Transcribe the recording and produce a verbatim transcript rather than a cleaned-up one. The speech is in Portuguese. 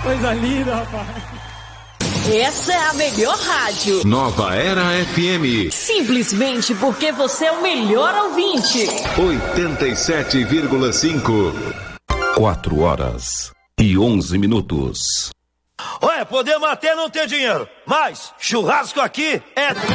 Coisa linda, rapaz. Essa é a melhor rádio. Nova Era F M. Simplesmente porque você é o melhor ouvinte. oitenta e sete vírgula cinco. Quatro horas e onze minutos. Ué, podemos até não ter dinheiro, mas churrasco aqui é...